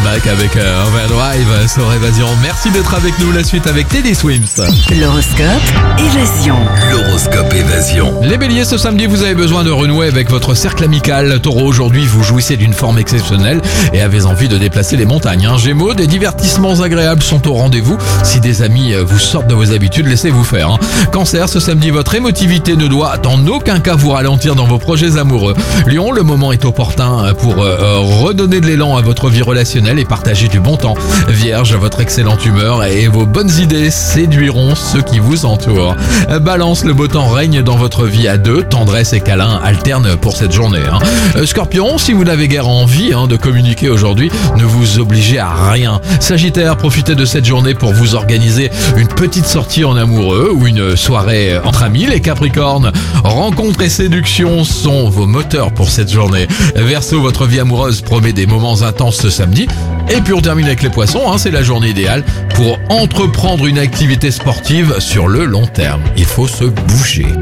Mac avec Overdrive sur Évasion. Merci d'être avec nous. La suite avec Teddy Swims. L'horoscope Évasion. L'horoscope Évasion. Les béliers, ce samedi, vous avez besoin de renouer avec votre cercle amical. Taureau, aujourd'hui, vous jouissez d'une forme exceptionnelle et avez envie de déplacer les montagnes. Gémeaux, des divertissements agréables sont au rendez-vous. Si des amis vous sortent de vos habitudes, laissez-vous faire. Cancer, ce samedi, votre émotivité ne doit en aucun cas vous ralentir dans vos projets amoureux. Lion, le moment est opportun pour redonner de l'élan à votre vie relationnelle et partager du bon temps. Vierge, votre excellente humeur et vos bonnes idées séduiront ceux qui vous entourent. Balance, le beau temps règne dans votre vie à deux. Tendresse et câlin alternent pour cette journée. Scorpion, si vous n'avez guère envie de communiquer aujourd'hui, ne vous obligez à rien. Sagittaire, profitez de cette journée pour vous organiser une petite sortie en amoureux ou une soirée entre amis. Les Capricornes, rencontres et séduction sont vos moteurs pour cette journée. Verseau, votre vie amoureuse promet des moments intenses ce samedi. Et puis on termine avec les poissons, c'est la journée idéale pour entreprendre une activité sportive sur le long terme. Il faut se bouger.